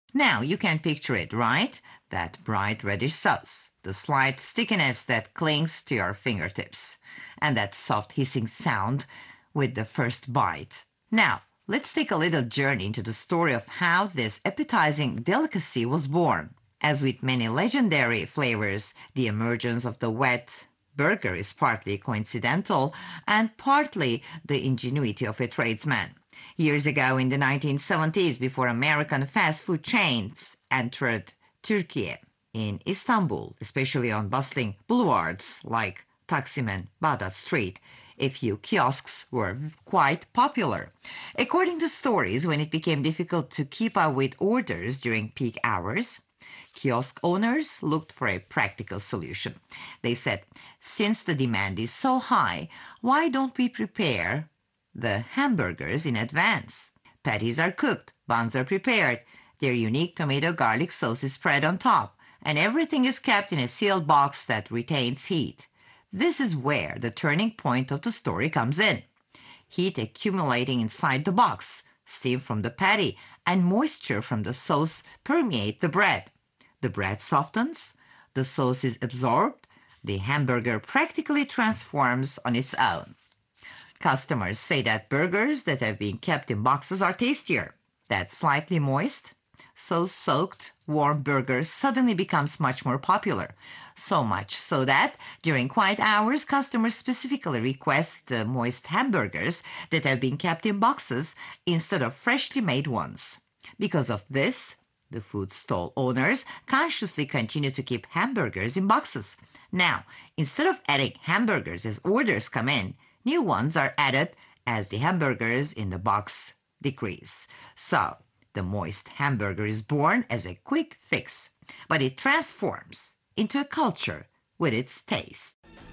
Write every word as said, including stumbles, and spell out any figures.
Now you can picture it, right? That bright reddish sauce, the slight stickiness that clings to your fingertips, and that soft hissing sound with the first bite. Now, let's take a little journey into the story of how this appetizing delicacy was born. As with many legendary flavors, the emergence of the wet burger is partly coincidental and partly the ingenuity of a tradesman. Years ago in the nineteen seventies, before American fast food chains entered Turkey, in Istanbul, especially on bustling boulevards like Taksim and Bağdat Street, a few kiosks were quite popular. According to stories, when it became difficult to keep up with orders during peak hours, kiosk owners looked for a practical solution. They said, since the demand is so high, why don't we prepare the hamburgers in advance? Patties are cooked, buns are prepared, their unique tomato garlic sauce is spread on top, and everything is kept in a sealed box that retains heat. This is where the turning point of the story comes in. Heat accumulating inside the box, steam from the patty, and moisture from the sauce permeate the bread. The bread softens, the sauce is absorbed, the hamburger practically transforms on its own. Customers say that burgers that have been kept in boxes are tastier. That slightly moist, sauce-soaked, warm burger suddenly becomes much more popular. So much so that during quiet hours, customers specifically request the moist hamburgers that have been kept in boxes instead of freshly made ones. Because of this, the food stall owners consciously continue to keep hamburgers in boxes. Now, instead of adding hamburgers as orders come in, new ones are added as the hamburgers in the box decrease. So, the moist hamburger is born as a quick fix, but it transforms into a culture with its taste.